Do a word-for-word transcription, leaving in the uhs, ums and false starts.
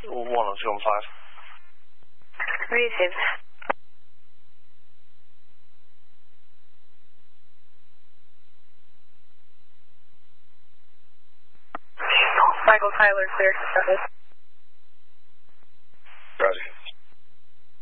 one oh two one five. Receive. Michael Tyler, clear.